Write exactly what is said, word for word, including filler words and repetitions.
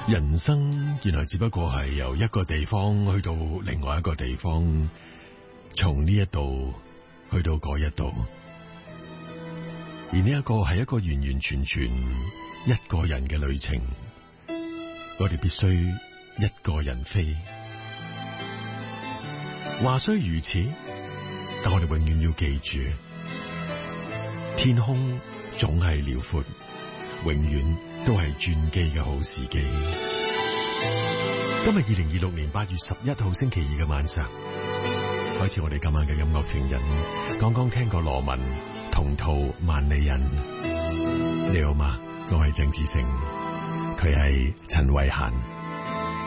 人生原來只不過係由一個地方去到另外一個地方，從呢一度去到嗰一度，而呢一個係一個完完全全一個人嘅旅程，我哋必須一個人飛。話雖如此，但我哋永遠要記住，天空總係遼闊，永遠都係轉機嘅好時機。今日二零二六年八月十一號星期二嘅晚上，開始我哋今晚嘅音樂情人。剛剛聽過羅文《同途萬里人》，你好嗎？我係鄭志誠，佢係陳慧嫻。